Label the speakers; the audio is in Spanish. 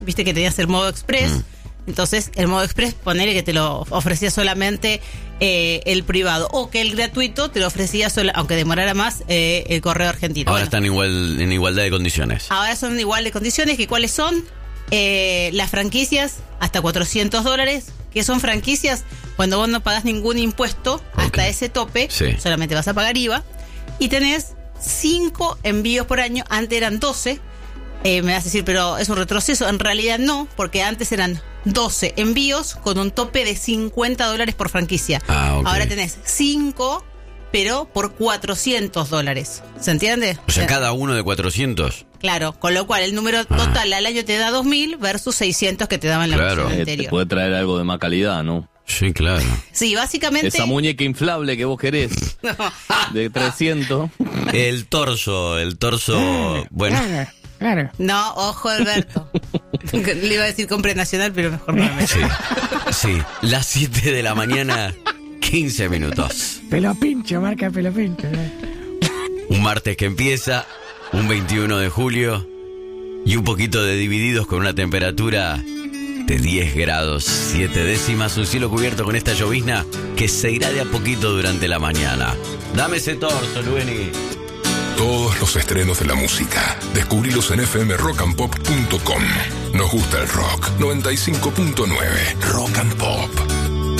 Speaker 1: viste que tenías el modo express. Entonces, el modo express, ponele que te lo ofrecía solamente el privado, o que el gratuito te lo ofrecía solo, aunque demorara más, el correo argentino.
Speaker 2: Ahora están en igualdad de condiciones.
Speaker 1: Ahora son igual de condiciones, que ¿cuáles son? Las franquicias hasta $400, que son franquicias cuando vos no pagás ningún impuesto hasta ese tope, solamente vas a pagar IVA, y tenés 5 envíos por año. Antes eran 12. Me vas a decir, pero es un retroceso. En realidad no, porque antes eran 12 envíos con un tope de $50 por franquicia. Ahora tenés 5, pero por $400. ¿Se entiende?
Speaker 2: O sea, cada uno de 400.
Speaker 1: Claro, con lo cual el número total al año te da 2.000 versus 600 que te daban la versión anterior.
Speaker 3: Te puede traer algo de más calidad, ¿no?
Speaker 2: Sí, claro.
Speaker 1: Sí, básicamente...
Speaker 3: Esa muñeca inflable que vos querés. No. De 300.
Speaker 2: El torso, bueno.
Speaker 1: Claro. No, ojo, Alberto. Le iba a decir compre nacional, pero mejor no.
Speaker 2: Sí. Las 7 de la mañana, 15 minutos.
Speaker 4: Pelo pincho, marca pelo pincho.
Speaker 2: Un martes que empieza, un 21 de julio, y un poquito de Divididos con una temperatura de 10 grados 7 décimas, un cielo cubierto con esta llovizna que se irá de a poquito durante la mañana. Dame ese torso, Lueni.
Speaker 5: Todos los estrenos de la música, descubrilos en fmrockandpop.com. Nos gusta el rock. 95.9 Rock and Pop.